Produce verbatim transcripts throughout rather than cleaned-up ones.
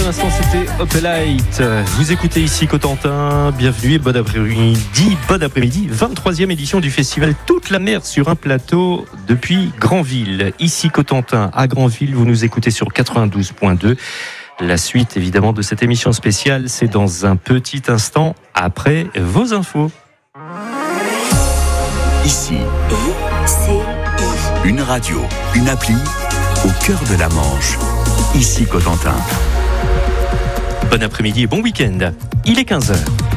à l'instant, c'était Opelite. Vous écoutez ici Cotentin. Bienvenue et bon après-midi. Bon après-midi. vingt-troisième édition du festival Toute la mer sur un plateau depuis Granville. Ici Cotentin, à Granville, vous nous écoutez sur quatre-vingt-douze point deux. La suite, évidemment, de cette émission spéciale, c'est dans un petit instant après vos infos. Ici, I C I. Une radio, une appli au cœur de la Manche. Ici Cotentin. Bon après-midi et bon week-end. Il est quinze heures.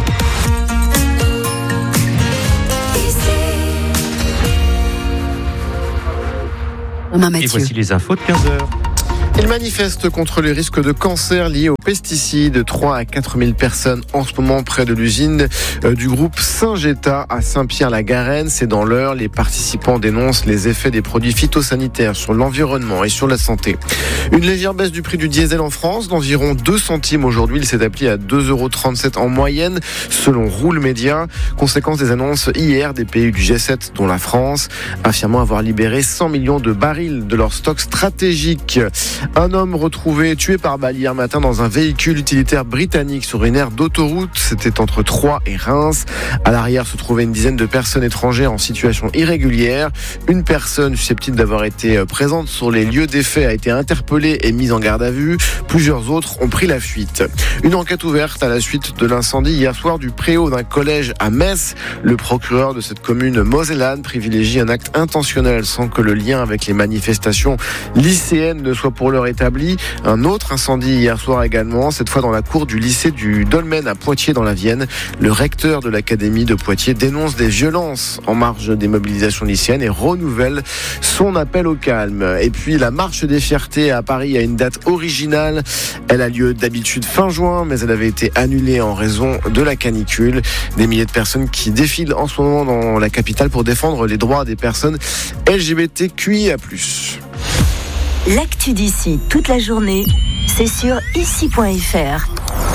Et voici les infos de quinze heures. Il manifeste contre les risques de cancer liés aux pesticides. trois à quatre mille personnes en ce moment près de l'usine du groupe Syngenta à Saint-Pierre-la-Garenne. C'est dans l'Eure. Les participants dénoncent les effets des produits phytosanitaires sur l'environnement et sur la santé. Une légère baisse du prix du diesel en France d'environ deux centimes aujourd'hui. Il s'est appelé à deux euros trente-sept en moyenne selon Roule Média. Conséquence des annonces hier des pays du G sept dont la France, affirmant avoir libéré cent millions de barils de leur stock stratégique. Un homme retrouvé tué par balle hier matin dans un véhicule utilitaire britannique sur une aire d'autoroute. C'était entre Troyes et Reims. À l'arrière se trouvaient une dizaine de personnes étrangères en situation irrégulière. Une personne susceptible d'avoir été présente sur les lieux des faits a été interpellée et mise en garde à vue. Plusieurs autres ont pris la fuite. Une enquête ouverte à la suite de l'incendie hier soir du préau d'un collège à Metz. Le procureur de cette commune mosellane privilégie un acte intentionnel sans que le lien avec les manifestations lycéennes ne soit pour l'heure établi. Un autre incendie hier soir également, cette fois dans la cour du lycée du Dolmen à Poitiers dans la Vienne. Le recteur de l'académie de Poitiers dénonce des violences en marge des mobilisations lycéennes et renouvelle son appel au calme. Et puis la marche des fiertés à Paris a une date originale. Elle a lieu d'habitude fin juin, mais elle avait été annulée en raison de la canicule. Des milliers de personnes qui défilent en ce moment dans la capitale pour défendre les droits des personnes L G B T Q I A plus. L'actu d'ici toute la journée, c'est sur ici point f r.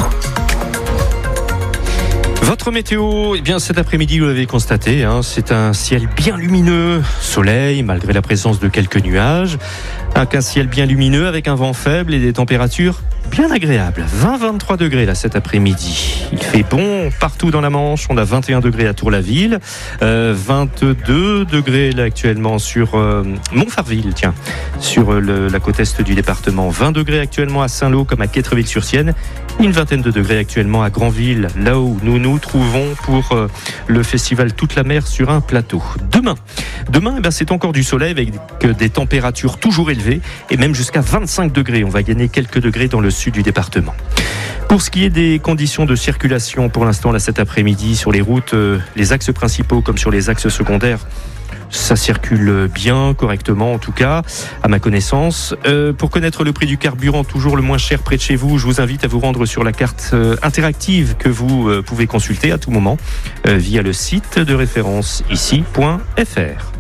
Votre météo, eh bien cet après-midi, vous l'avez constaté, hein, c'est un ciel bien lumineux, soleil malgré la présence de quelques nuages, avec un ciel bien lumineux avec un vent faible et des températures bien agréables. vingt à vingt-trois degrés là cet après-midi. Il fait bon partout dans la Manche. On a vingt et un degrés à Tour-la-Ville, euh, vingt-deux degrés là actuellement sur euh, Montfarville, tiens, sur le, la côte est du département. vingt degrés actuellement à Saint-Lô comme à Quettreville-sur-Sienne. Une vingtaine de degrés actuellement à Granville, là où nous nous trouvons pour euh, le festival Toute la mer sur un plateau. Demain, demain eh ben, c'est encore du soleil avec des températures toujours élevées et même jusqu'à vingt-cinq degrés. On va gagner quelques degrés dans le sud du département. Pour ce qui est des conditions de circulation, pour l'instant, là, cet après-midi, sur les routes, euh, les axes principaux comme sur les axes secondaires, ça circule bien, correctement en tout cas, à ma connaissance. Euh, pour connaître le prix du carburant, toujours le moins cher près de chez vous, je vous invite à vous rendre sur la carte euh, interactive que vous euh, pouvez consulter à tout moment euh, via le site de référence ici point f r.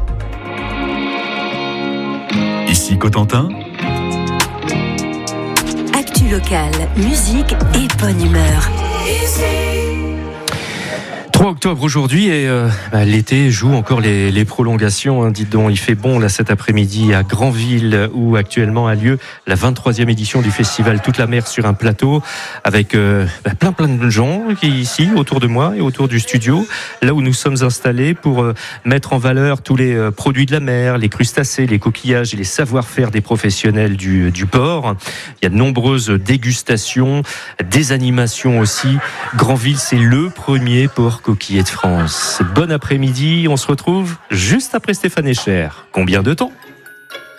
Ici Cotentin. Actu locale, musique et bonne humeur. trois octobre aujourd'hui et euh, bah, l'été joue encore les, les prolongations. Hein, dites donc, il fait bon là cet après-midi à Granville où actuellement a lieu la vingt-troisième édition du festival Toute la mer sur un plateau avec euh, bah, plein plein de gens qui ici autour de moi et autour du studio, là où nous sommes installés pour euh, mettre en valeur tous les euh, produits de la mer, les crustacés, les coquillages et les savoir-faire des professionnels du, du port. Il y a de nombreuses dégustations, des animations aussi. Granville, c'est le premier port coquillé de France. Bon après-midi, on se retrouve juste après Stéphane Echer. Combien de temps ?